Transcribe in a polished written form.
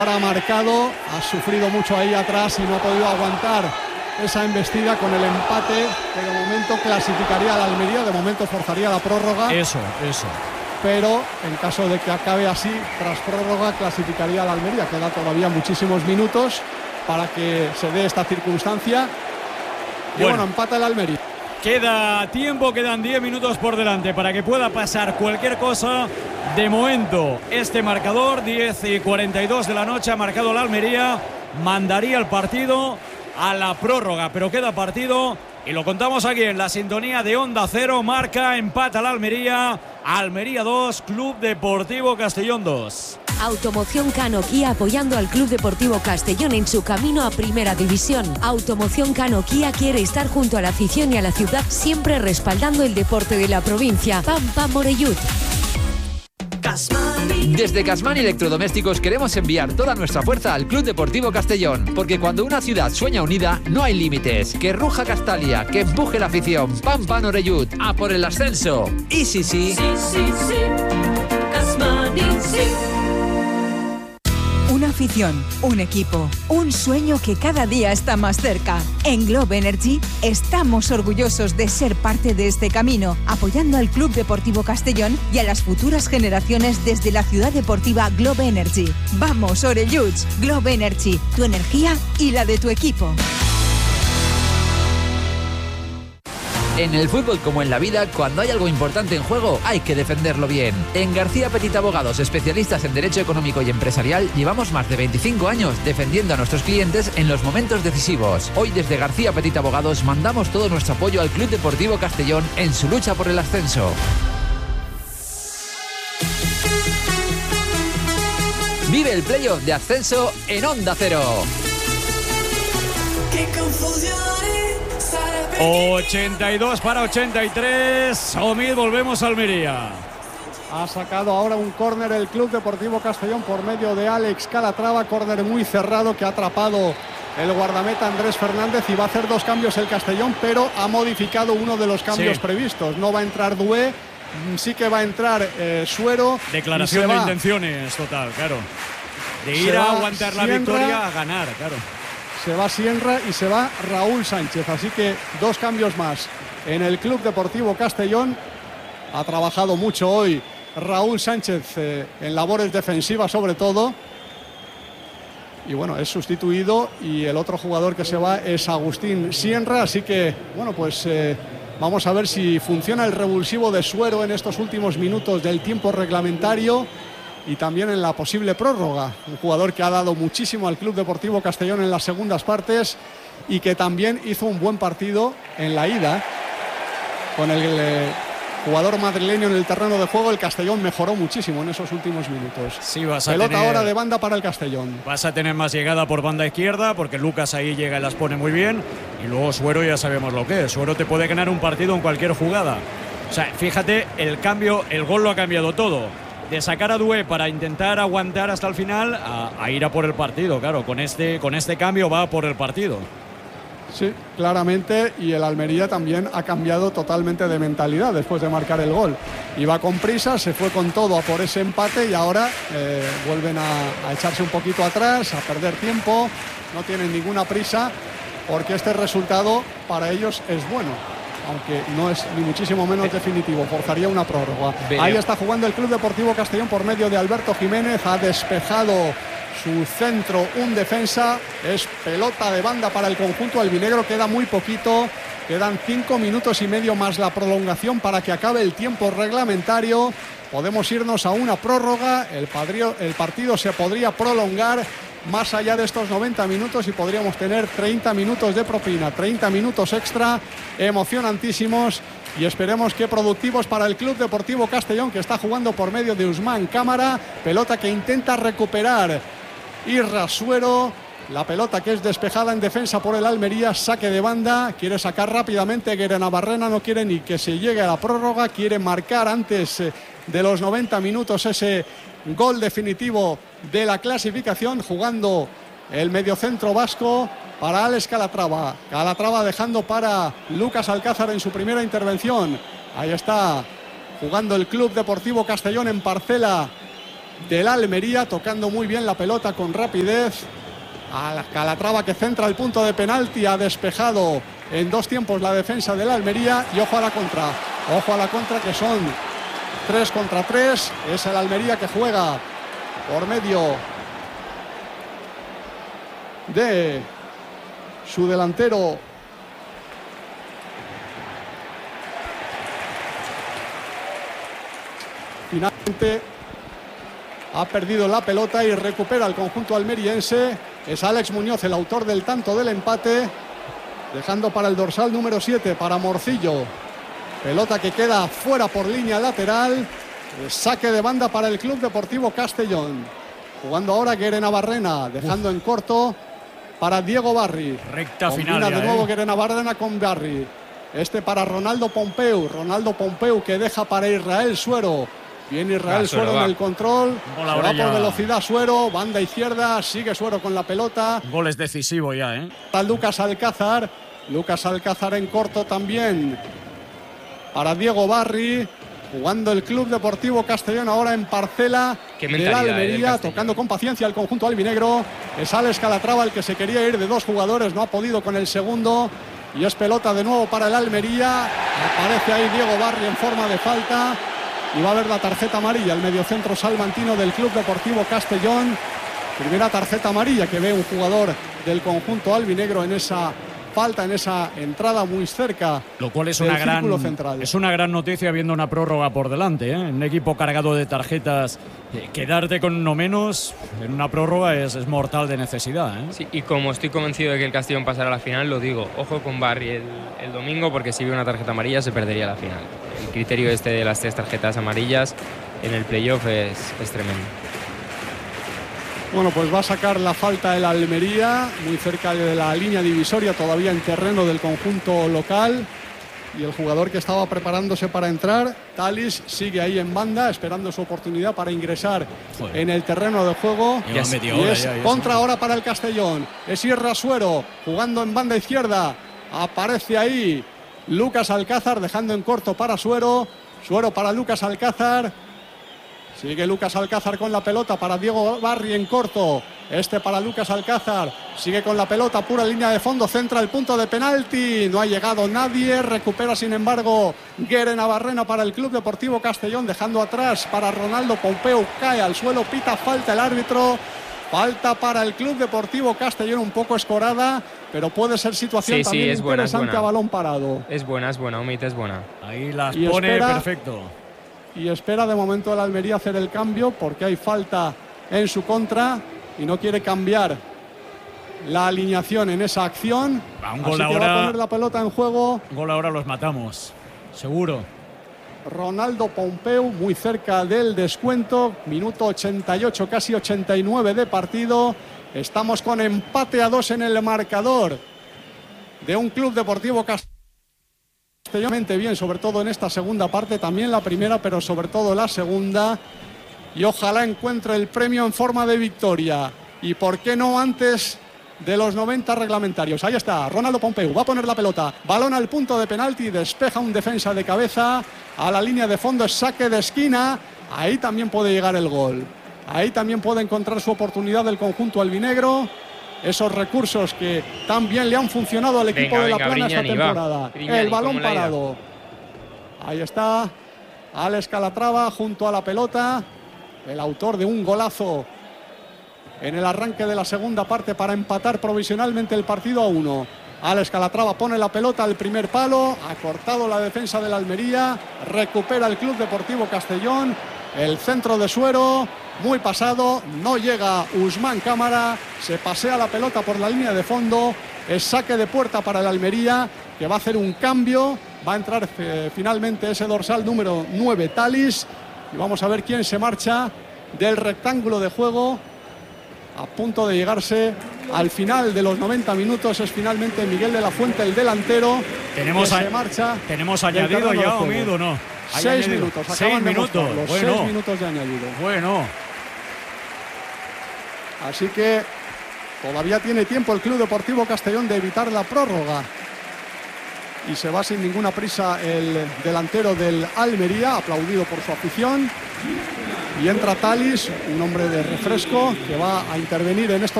Ha marcado, ha sufrido mucho ahí atrás y no ha podido aguantar esa embestida con el empate que de momento clasificaría a la Almería, de momento forzaría la prórroga. Eso. Pero en caso de que acabe así, tras prórroga, clasificaría a la Almería. Queda todavía muchísimos minutos para que se dé esta circunstancia. Y bueno, empata el Almería. Queda tiempo, quedan 10 minutos por delante para que pueda pasar cualquier cosa. De momento, este marcador, 10:42 de la noche, ha marcado la Almería. Mandaría el partido a la prórroga, pero queda partido y lo contamos aquí en la sintonía de Onda Cero. Marca, empata la Almería. Almería 2, Club Deportivo Castellón 2. Automoción Cano Kia apoyando al Club Deportivo Castellón en su camino a Primera División. Automoción Cano Kia quiere estar junto a la afición y a la ciudad, siempre respaldando el deporte de la provincia. Pampa Morellut. Desde Casmani Electrodomésticos queremos enviar toda nuestra fuerza al Club Deportivo Castellón, porque cuando una ciudad sueña unida, no hay límites. Que ruja Castalia, que empuje la afición. Pampa Morellut, a por el ascenso. Y sí. Casmani, sí. Una afición, un equipo, un sueño que cada día está más cerca. En Globe Energy estamos orgullosos de ser parte de este camino, apoyando al Club Deportivo Castellón y a las futuras generaciones desde la ciudad deportiva Globe Energy. Vamos, Orelluts, Globe Energy, tu energía y la de tu equipo. En el fútbol como en la vida, cuando hay algo importante en juego, hay que defenderlo bien. En García Petit Abogados, especialistas en Derecho Económico y Empresarial, llevamos más de 25 años defendiendo a nuestros clientes en los momentos decisivos. Hoy desde García Petit Abogados mandamos todo nuestro apoyo al Club Deportivo Castellón en su lucha por el ascenso. Vive el playoff de ascenso en Onda Cero. ¡Qué confusión! 82-83. Omid, volvemos a Almería. Ha sacado ahora un córner el Club Deportivo Castellón por medio de Alex Calatrava. Córner muy cerrado que ha atrapado el guardameta Andrés Fernández y va a hacer dos cambios el Castellón, pero ha modificado uno de los cambios previstos. No va a entrar Doué, sí que va a entrar Suero. Declaración de intenciones total, claro. De ir a aguantar la victoria a ganar, claro. Se va Sienra y se va Raúl Sánchez. Así que dos cambios más en el Club Deportivo Castellón. Ha trabajado mucho hoy Raúl Sánchez en labores defensivas sobre todo. Y bueno, es sustituido y el otro jugador que se va es Agustín Sienra. Así que bueno, pues vamos a ver si funciona el revulsivo de Suero en estos últimos minutos del tiempo reglamentario. Y también en la posible prórroga, un jugador que ha dado muchísimo al Club Deportivo Castellón en las segundas partes y que también hizo un buen partido en la ida. Con el jugador madrileño en el terreno de juego, el Castellón mejoró muchísimo en esos últimos minutos. Sí, vas a pelota tener, ahora de banda para el Castellón. Vas a tener más llegada por banda izquierda porque Lucas ahí llega y las pone muy bien. Y luego Suero ya sabemos lo que es. Suero te puede ganar un partido en cualquier jugada. O sea, fíjate, el gol lo ha cambiado todo. De sacar a Doué para intentar aguantar hasta el final a ir a por el partido, claro, con este cambio va a por el partido. Sí, claramente, y el Almería también ha cambiado totalmente de mentalidad después de marcar el gol. Iba con prisa, se fue con todo a por ese empate y ahora vuelven a echarse un poquito atrás, a perder tiempo, no tienen ninguna prisa porque este resultado para ellos es bueno. Aunque no es ni muchísimo menos definitivo, forzaría una prórroga. Ahí está jugando el Club Deportivo Castellón por medio de Alberto Jiménez, ha despejado su centro, un defensa, es pelota de banda para el conjunto albinegro, queda muy poquito, quedan 5 minutos y medio más la prolongación para que acabe el tiempo reglamentario. Podemos irnos a una prórroga, el partido se podría prolongar más allá de estos 90 minutos y podríamos tener 30 minutos de propina, 30 minutos extra, emocionantísimos y esperemos que productivos para el Club Deportivo Castellón, que está jugando por medio de Usman Cámara, pelota que intenta recuperar Irra Suero, la pelota que es despejada en defensa por el Almería, saque de banda, quiere sacar rápidamente Guerenabarrena, no quiere ni que se llegue a la prórroga, quiere marcar antes de los 90 minutos ese gol definitivo de la clasificación, jugando el mediocentro vasco para Alex Calatrava. Calatrava dejando para Lucas Alcázar en su primera intervención. Ahí está jugando el Club Deportivo Castellón en parcela del Almería, tocando muy bien la pelota con rapidez. A Calatrava, que centra el punto de penalti, ha despejado en 2 tiempos la defensa del Almería. Y ojo a la contra, que son 3 contra 3. Es el Almería que juega por medio de su delantero finalmente ha perdido la pelota y recupera el conjunto almeriense. Es Alex Muñoz el autor del tanto del empate, dejando para el dorsal número 7, para Morcillo. Pelota que queda fuera por línea lateral. Saque de banda para el Club Deportivo Castellón. Jugando ahora Gueren Barrena, dejando en corto para Diego Barri. Recta final de nuevo Gueren Barrena con Barri. Este para Ronaldo Pompeu. Ronaldo Pompeu que deja para Israel Suero. Viene Israel Suero en el control. Se va por velocidad Suero. Banda izquierda. Sigue Suero con la pelota. Gol es decisivo ya, Está Lucas Alcázar. Lucas Alcázar en corto también para Diego Barri. Jugando el Club Deportivo Castellón ahora en parcela del Almería, tocando con paciencia el conjunto albinegro. Es Alex Calatrava el que se quería ir de 2 jugadores, no ha podido con el segundo. Y es pelota de nuevo para el Almería. Aparece ahí Diego Barri en forma de falta. Y va a haber la tarjeta amarilla, el mediocentro salmantino del Club Deportivo Castellón. Primera tarjeta amarilla que ve un jugador del conjunto albinegro en esa falta, en esa entrada muy cerca. Lo cual es una gran noticia viendo una prórroga por delante, Un equipo cargado de tarjetas, quedarte con uno menos en una prórroga es mortal de necesidad, Sí, y como estoy convencido de que el Castellón pasará a la final, lo digo, ojo con Barri el domingo, porque si ve una tarjeta amarilla se perdería la final. El criterio de las 3 tarjetas amarillas en el playoff es tremendo. Bueno, pues va a sacar la falta el Almería, muy cerca de la línea divisoria, todavía en terreno del conjunto local. Y el jugador que estaba preparándose para entrar, Talis, sigue ahí en banda, esperando su oportunidad para ingresar en el terreno de juego. Y es contra ahora para el Castellón. Es Irra Suero, jugando en banda izquierda. Aparece ahí Lucas Alcázar, dejando en corto para Suero. Suero para Lucas Alcázar. Sigue Lucas Alcázar con la pelota para Diego Barri en corto. Este para Lucas Alcázar. Sigue con la pelota, pura línea de fondo. Centra el punto de penalti. No ha llegado nadie. Recupera, sin embargo, Gueren Barrena para el Club Deportivo Castellón. Dejando atrás para Ronaldo Pompeu. Cae al suelo. Pita falta el árbitro. Falta para el Club Deportivo Castellón. Un poco escorada, pero puede ser situación también es interesante buena. A balón parado. Es buena, Omid, es buena. Ahí las pone perfecto. Y espera de momento el Almería hacer el cambio porque hay falta en su contra y no quiere cambiar la alineación en esa acción. Un gol ahora, va a poner la pelota en juego. Un gol ahora los matamos, seguro. Ronaldo Pompeu muy cerca del descuento. Minuto 88, casi 89 de partido. Estamos con empate a 2 en el marcador de un Club Deportivo Castellón. Bien, sobre todo en esta segunda parte, también la primera, pero sobre todo la segunda. Y ojalá encuentre el premio en forma de victoria. Y por qué no antes de los 90 reglamentarios. Ahí está, Ronaldo Pompeu, va a poner la pelota. Balón al punto de penalti, despeja un defensa de cabeza. A la línea de fondo, es saque de esquina. Ahí también puede llegar el gol. Ahí también puede encontrar su oportunidad el conjunto albinegro. Esos recursos que tan bien le han funcionado al equipo de La Plana esta temporada. El balón parado. Ahí está Alex Calatrava junto a la pelota. El autor de un golazo en el arranque de la segunda parte para empatar provisionalmente el partido a 1. Alex Calatrava pone la pelota al primer palo. Ha cortado la defensa del Almería. Recupera el Club Deportivo Castellón. El centro de Suero. Muy pasado, no llega Usman Cámara, se pasea la pelota por la línea de fondo, es saque de puerta para el Almería, que va a hacer un cambio, va a entrar finalmente ese dorsal número 9, Talis, y vamos a ver quién se marcha del rectángulo de juego, a punto de llegarse al final de los 90 minutos, es finalmente Miguel de la Fuente, el delantero, ¿Tenemos añadido ya, Omid, o no? 6 minutos, acaban de mostrar los 6 minutos de añadido. Bueno. Así que todavía tiene tiempo el Club Deportivo Castellón de evitar la prórroga. Y se va sin ninguna prisa el delantero del Almería, aplaudido por su afición. y entra Thalys, un hombre de refresco que va a intervenir en estos